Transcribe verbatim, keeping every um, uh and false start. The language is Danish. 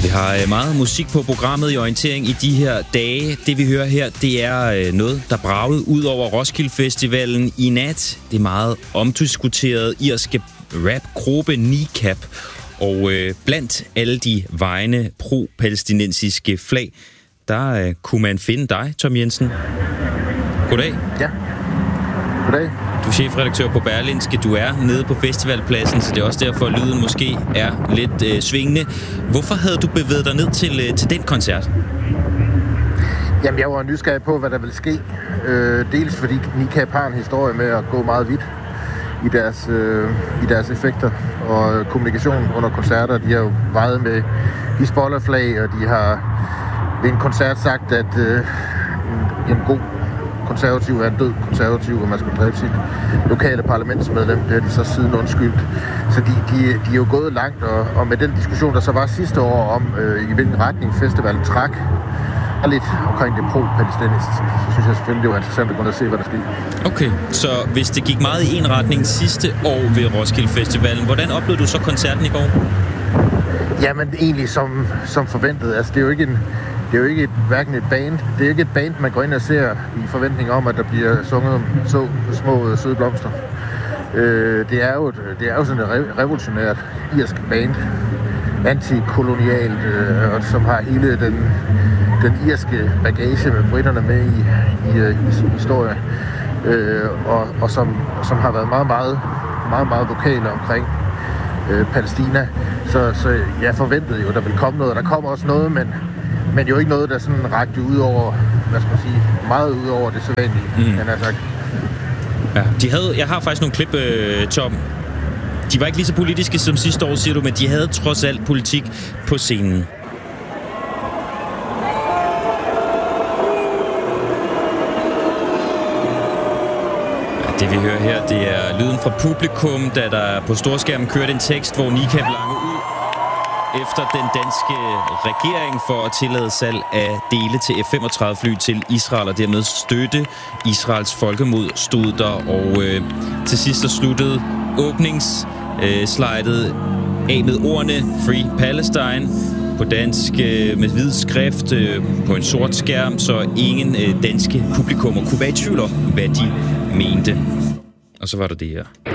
Vi har meget musik på programmet i orientering i de her dage. Det vi hører her, det er noget, der bragede ud over Roskilde Festivalen i nat. Det er meget omdiskuterede irske rapgruppe Niqab. Og øh, blandt alle de vejende pro-palæstinensiske flag, der øh, kunne man finde dig, Tom Jensen. Goddag. Ja, goddag. Du er chefredaktør på Berlingske. Du er nede på festivalpladsen, så det er også derfor, at lyden måske er lidt øh, svingende. Hvorfor havde du bevæget dig ned til, øh, til den koncert? Jamen, jeg var nysgerrig på, hvad der ville ske. Øh, dels fordi Niqab har en historie med at gå meget vidt i deres, øh, i deres effekter og kommunikation under koncerter. De har jo vejet med Hizbollah-flag, og de har ved en koncert sagt, at øh, en, en god konservativ er en død konservativ, og man skal dræbe sit lokale parlamentsmedlem. Det har de så siden undskyldt. Så de, de, de er jo gået langt, og, og med den diskussion, der så var sidste år om, øh, i hvilken retning festivalen trak, og lidt omkring det pro-palæstinensiske, så synes jeg selvfølgelig, det var interessant at gå og se, hvad der skete. Okay, så hvis det gik meget i en retning sidste år ved Roskilde Festivalen, hvordan oplevede du så koncerten i går? Jamen, egentlig som, som forventet. Altså, det er jo ikke en Det er jo ikke et, hverken et band. Det er jo ikke et band, man går ind og ser i forventning om, at der bliver sunget om så små søde blomster. Øh, det, er jo et, det er jo sådan et re- revolutionært irsk band. Antikolonialt, øh, og som har hele den, den irske bagage med britterne med i, i, i sin historie. Øh, og og som, som har været meget, meget, meget, meget vokale omkring øh, Palæstina. Så, så jeg forventede jo, at der ville komme noget. Der kommer også noget, men Men jo ikke noget, der sådan rakte ud over, hvad skal man sige, meget ud over det sædvanlige, mm. han har sagt. Ja, de havde, jeg har faktisk nogle klip, øh, Tom. De var ikke lige så politiske som sidste år, siger du, men de havde trods alt politik på scenen. Ja, det vi hører her, det er lyden fra publikum, da der på storskærmen kørte en tekst, hvor Niqab lange ud efter den danske regering for at tillade salg af dele til F femogtredive fly til Israel, og dermed støtte Israels folkemord, stod der. Og øh, til sidst så sluttede åbningsslidet øh, af med ordene Free Palestine på dansk øh, med hvid skrift øh, på en sort skærm, så ingen øh, danske publikummer kunne være i tvivl om, hvad de mente. Og så var der det her.